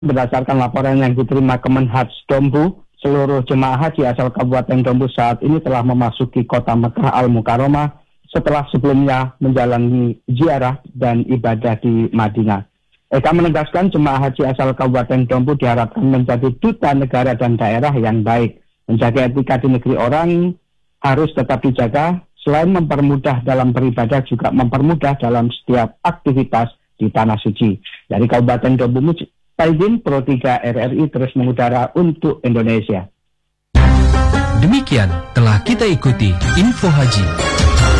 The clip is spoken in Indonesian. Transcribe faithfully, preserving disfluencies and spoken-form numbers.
Berdasarkan laporan yang diterima Kemenhaj Dompu, seluruh jemaah haji asal Kabupaten Dompu saat ini telah memasuki kota Mekah Al-Mukarramah setelah sebelumnya menjalani ziarah dan ibadah di Madinah. Eka menegaskan jemaah haji asal Kabupaten Dompu diharapkan menjadi duta negara dan daerah yang baik. Menjaga etika di negeri orang harus tetap dijaga, selain mempermudah dalam beribadah juga mempermudah dalam setiap aktivitas di Tanah Suci. Dari Kabupaten Dompu, Taidin Pro tiga R R I terus mengudara untuk Indonesia. Demikian telah kita ikuti Info Haji.